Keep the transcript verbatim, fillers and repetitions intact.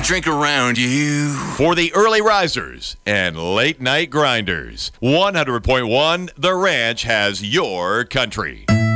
drink around you. For the early risers and late night grinders, one hundred point one The Ranch has your country.